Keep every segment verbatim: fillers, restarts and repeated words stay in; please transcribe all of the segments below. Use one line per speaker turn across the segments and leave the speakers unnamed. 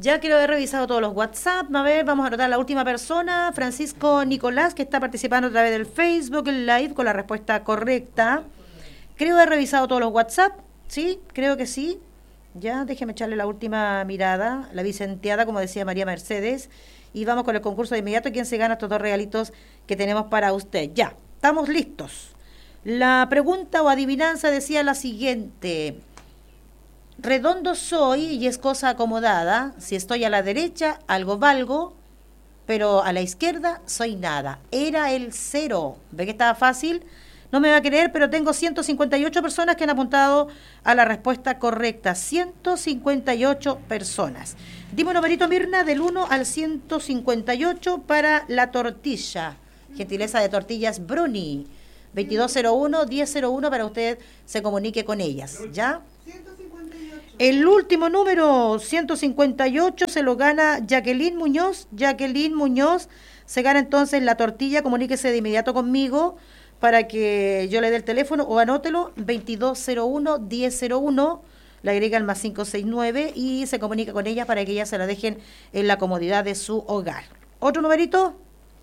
Ya quiero haber revisado todos los WhatsApp. A ver, vamos a anotar la última persona, Francisco Nicolás, que está participando a través del Facebook Live con la respuesta correcta. Creo haber revisado todos los WhatsApp. Sí, creo que sí. Ya, déjeme echarle la última mirada, la vicenteada, como decía María Mercedes. Y vamos con el concurso de inmediato. ¿Quién se gana estos dos regalitos que tenemos para usted? Ya, estamos listos. La pregunta o adivinanza decía la siguiente. Redondo soy y es cosa acomodada. Si estoy a la derecha, algo valgo, pero a la izquierda soy nada. Era el cero. ¿Ve que estaba fácil? No me va a creer, pero tengo ciento cincuenta y ocho personas que han apuntado a la respuesta correcta. ciento cincuenta y ocho personas. Dime un numerito, Mirna, del uno al ciento cincuenta y ocho para la tortilla. Gentileza de Tortillas Bruni. veintidós cero uno, diez cero uno para usted se comunique con ellas. ¿Ya? El último número, ciento cincuenta y ocho, se lo gana Jacqueline Muñoz. Jacqueline Muñoz se gana entonces la tortilla. Comuníquese de inmediato conmigo para que yo le dé el teléfono o anótelo, veintidós cero uno, diez cero uno, le agrega el más quinientos sesenta y nueve y se comunica con ella para que ella se la dejen en la comodidad de su hogar. Otro numerito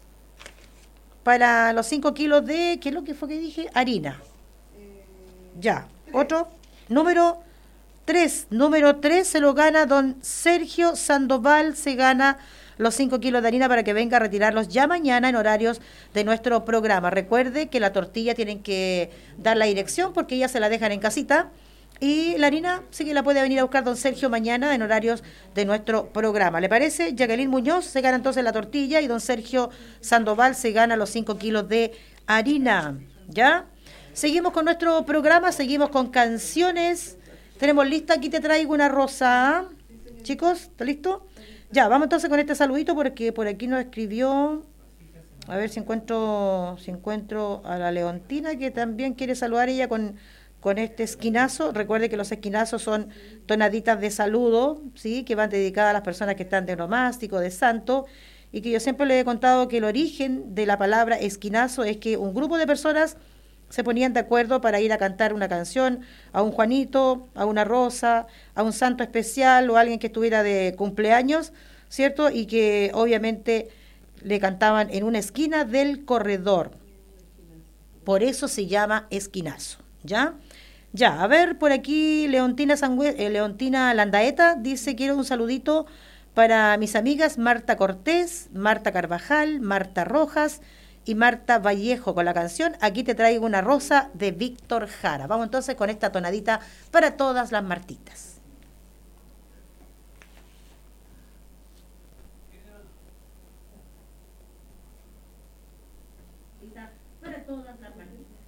para los cinco kilos de, ¿qué es lo que fue que dije? Harina. Ya, otro número tres, número tres se lo gana don Sergio Sandoval, se gana los cinco kilos de harina para que venga a retirarlos ya mañana en horarios de nuestro programa. Recuerde que la tortilla tienen que dar la dirección porque ya se la dejan en casita y la harina sí que la puede venir a buscar don Sergio mañana en horarios de nuestro programa. ¿Le parece? Jacqueline Muñoz se gana entonces la tortilla y don Sergio Sandoval se gana los cinco kilos de harina. ¿Ya? Seguimos con nuestro programa, seguimos con canciones. Tenemos lista, aquí te traigo una rosa. Chicos, ¿está listo? Ya, vamos entonces con este saludito porque por aquí nos escribió, a ver si encuentro, si encuentro a la Leontina que también quiere saludar ella con, con este esquinazo. Recuerde que los esquinazos son tonaditas de saludo, ¿sí? Que van dedicadas a las personas que están de nomástico, de santo, y que yo siempre le he contado que el origen de la palabra esquinazo es que un grupo de personas se ponían de acuerdo para ir a cantar una canción a un Juanito, a una Rosa, a un santo especial o a alguien que estuviera de cumpleaños, ¿cierto? Y que obviamente le cantaban en una esquina del corredor. Por eso se llama esquinazo, ¿ya? Ya, a ver, por aquí Leontina, Sangüe, eh, Leontina Landaeta dice, quiero un saludito para mis amigas Marta Cortés, Marta Carvajal, Marta Rojas y Marta Vallejo con la canción Aquí te traigo una rosa de Víctor Jara. Vamos entonces con esta tonadita para todas las Martitas. Para todas las Martitas.